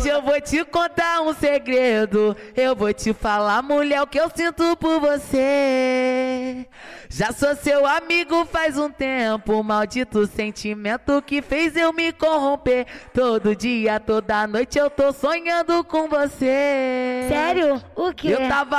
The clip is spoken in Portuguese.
eu vou te contar um segredo. Eu vou te falar, mulher, o que eu sinto por você. Já sou seu amigo faz um tempo. Maldito sentimento que fez eu me corromper. Todo dia, toda noite eu tô sonhando com você. Sério? O quê? Eu tava